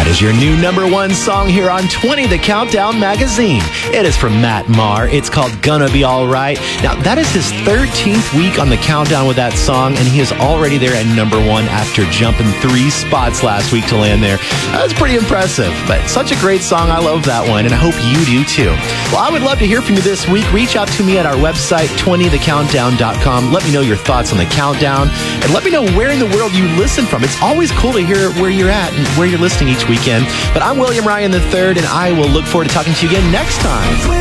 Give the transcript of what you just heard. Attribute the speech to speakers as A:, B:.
A: That is your new number one song here on 20 The Countdown Magazine. It is from Matt Maher. It's called Gonna Be Alright. Now, that is his 13th week on the countdown with that song, and he is already there at number one after jumping 3 spots last week to land there. That's pretty impressive, but such a great song. I love that one, and I hope you do too. Well, I would love to hear from you this week. Reach out to me at our website, 20thecountdown.com. Let me know your thoughts on the countdown, and let me know where in the world you listen from. It's always cool to hear where you're at and where you're listening each weekend. But I'm William Ryan III, and I will look forward to talking to you again next time.